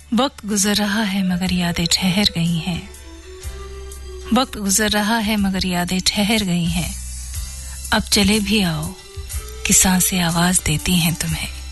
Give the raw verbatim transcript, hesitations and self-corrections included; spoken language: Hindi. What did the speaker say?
वक्त गुजर रहा है मगर यादें ठहर गई हैं। वक्त गुजर रहा है मगर यादें ठहर गई हैं। अब चले भी आओ कि सांसें आवाज देती हैं तुम्हें।